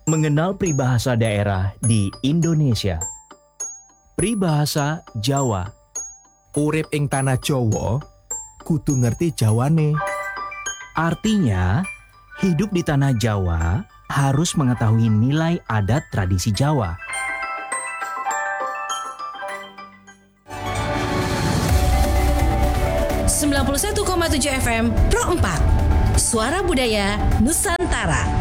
Mengenal peribahasa daerah di Indonesia. Peribahasa Jawa. Urip ing tanah Jawa, kudu ngerti Jawane. Artinya, hidup di tanah Jawa harus mengetahui nilai adat tradisi Jawa. FM Pro 4, Suara Budaya Nusantara.